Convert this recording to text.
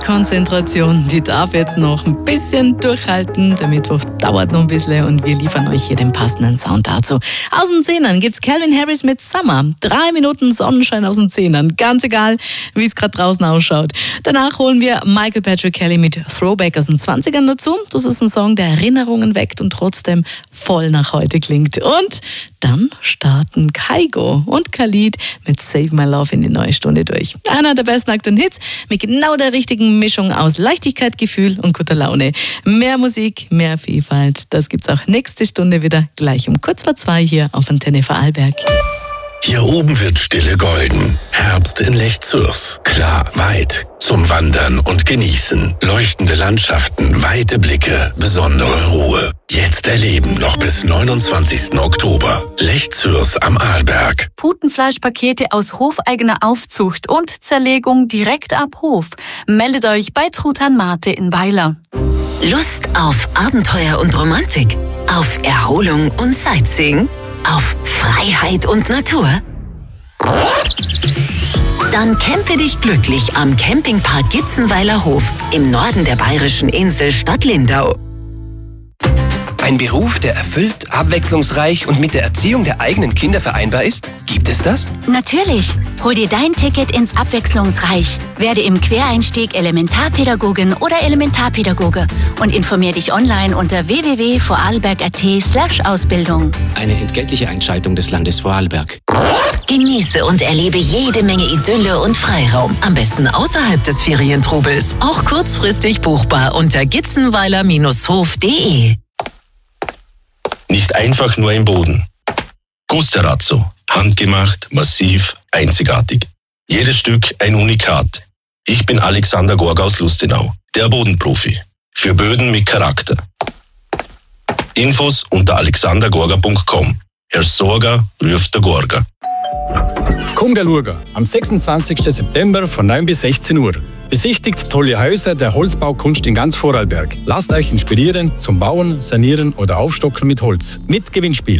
Konzentration, die darf jetzt noch ein bisschen durchhalten. Der Mittwoch dauert noch ein bisschen und wir liefern euch hier den passenden Sound dazu. Aus den Zehnern gibt's Calvin Harris mit Summer. 3 Minuten Sonnenschein aus den Zehnern. Ganz egal, wie es gerade draußen ausschaut. Danach holen wir Michael Patrick Kelly mit Throwback aus den 20ern dazu. Das ist ein Song, der Erinnerungen weckt und trotzdem voll nach heute klingt. Und dann starten Kygo und Khalid mit Save My Love in die neue Stunde durch. Einer der besten aktuellen Hits mit genau der richtigen Mischung aus Leichtigkeit, Gefühl und guter Laune. Mehr Musik, mehr Vielfalt. Das gibt's auch nächste Stunde wieder gleich um kurz vor 2 hier auf Antenne Vorarlberg. Hier oben wird Stille golden. Herbst in Lech-Zürs. Klar, weit. Zum Wandern und Genießen. Leuchtende Landschaften, weite Blicke, besondere Ruhe. Jetzt erleben noch bis 29. Oktober. Lech-Zürs am Arlberg. Putenfleischpakete aus hofeigener Aufzucht und Zerlegung direkt ab Hof. Meldet euch bei Truthahn Mate in Weiler. Lust auf Abenteuer und Romantik? Auf Erholung und Sightseeing? Auf Freiheit und Natur? Dann campe dich glücklich am Campingpark Gitzenweiler Hof im Norden der bayerischen Insel Stadt Lindau. Ein Beruf, der erfüllt, abwechslungsreich und mit der Erziehung der eigenen Kinder vereinbar ist? Gibt es das? Natürlich. Hol dir dein Ticket ins Abwechslungsreich. Werde im Quereinstieg Elementarpädagogin oder Elementarpädagoge und informier dich online unter www.vorarlberg.at/Ausbildung. Eine entgeltliche Einschaltung des Landes Vorarlberg. Genieße und erlebe jede Menge Idylle und Freiraum. Am besten außerhalb des Ferientrubels. Auch kurzfristig buchbar unter gitzenweiler-hof.de. Nicht einfach nur ein Boden. Gusterazzo. Handgemacht, massiv, einzigartig. Jedes Stück ein Unikat. Ich bin Alexander Gorga aus Lustenau, der Bodenprofi. Für Böden mit Charakter. Infos unter alexandergorga.com. Herr Sorga ruft der Gorga. Komm schauen, am 26. September von 9 bis 16 Uhr. Besichtigt tolle Häuser der Holzbaukunst in ganz Vorarlberg. Lasst euch inspirieren zum Bauen, Sanieren oder Aufstocken mit Holz. Mit Gewinnspiel.